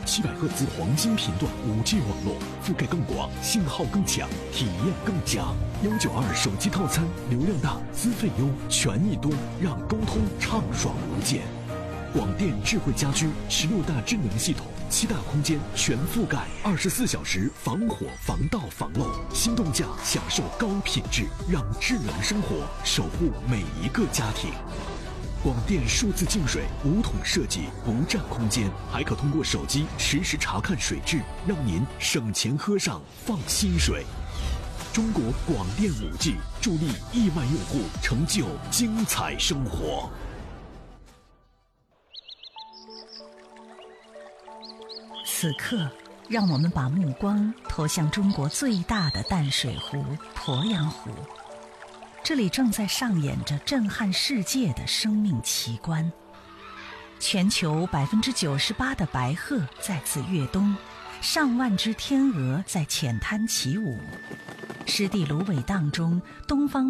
700赫兹黄金频段 5G 网络，覆盖更广，信号更强，体验更佳。192手机套餐，流量大，资费优，权益多，让沟通畅爽无间。广电智慧家居16大智能系统，7大空间全覆盖，24小时防火、防盗、防漏。心动价享受高品质，让智能生活守护每一个家庭。广电数字净水5桶设计，不占空间，还可通过手机实时查看水质，让您省钱喝上放心水。中国广电5G助力亿万用户成就精彩生活。 此刻，让我们把目光投向中国最大的淡水湖——鄱阳湖。这里正在上演着震撼世界的生命奇观。全球98%的白鹤在此跃冬，上万只天鹅在浅滩起舞。湿地芦苇荡中，东方